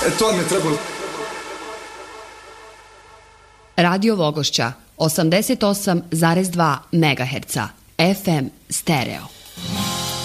To vam je trebalo. Radio Vogošća 88,2 MHz FM stereo.